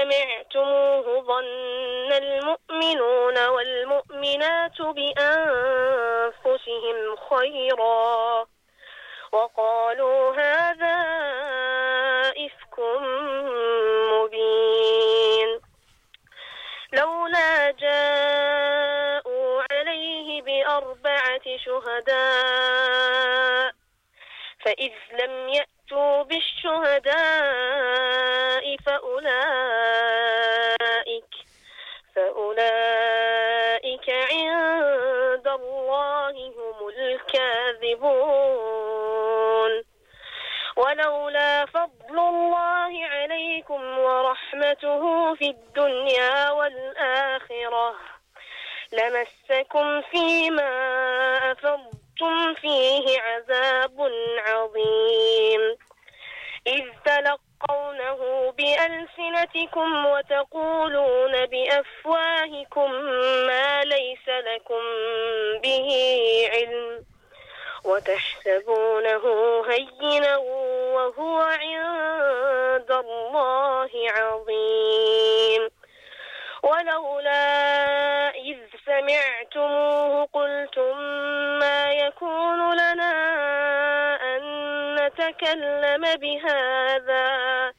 سمعتموه ظن المؤمنون والمؤمنات بأنفسهم خيرا وقالوا هذا إفك مبين لولا جاءوا عليه بأربعة شهداء فإذ لم يأتوا بالشهداء فأولئك عند الله هم الكاذبون ولولا فضل الله عليكم ورحمته في الدنيا والآخرة لمسكم فيما أفضتم فيه عذاب عظيم إذ تلقونه بألسنتكم وتقولون بأفواهكم ما ليس لكم به علم وتحسبونه هينا وهو عند الله عظيم ولولا إذ سمعتموه قلتم ما يكون لنا أن نتكلم بهذا